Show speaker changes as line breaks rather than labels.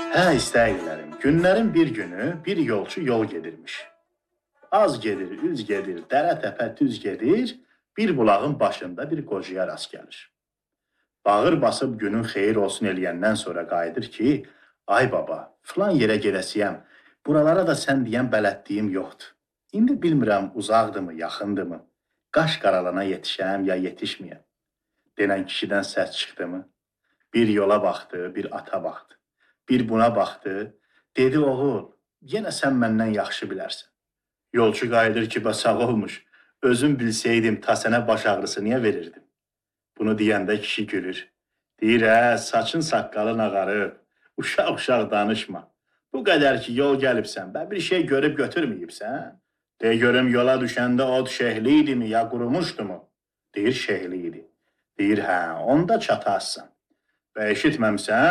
Hə, istəklərim. Günlərin bir günü bir yolçu yol gedirmiş. Az gedir, üz gedir, dərə təpə düz gedir, bir bulağın başında bir qocaya rast gəlir. Bağır basıb günün xeyir olsun eləyəndən sonra qayıdır ki, ay baba, filan yerə gedəsiyəm, buralara da sən deyən bələdliyim yoxdur. İndi bilmirəm uzaqdırmı, yaxındırmı, qaş qaralana yetişəm ya yetişməyəm. Denən kişidən səs çıxdımı? Bir yola baxdı, bir ata baxdı. Bir buna baxdı, dedi oğul, yenə sən məndən yaxşı bilərsən. Yolçu qayıdır ki, sağ olmuş, özüm bilsəydim ta sənə baş ağrısı niyə verirdim? Bunu deyəndə kişi gülür. Deyir, hə, saçın saqqalın ağarıb, uşaq-uşaq danışma. Bu qədər ki, yol gəlibsən, bir şey görüb götürməyibsən. De görüm yola düşəndə ot şehli idimi, ya qurumuşdu mu? Deyir, şehli idi. Deyir, hə, onda çatarsan. Və eşitməmsən?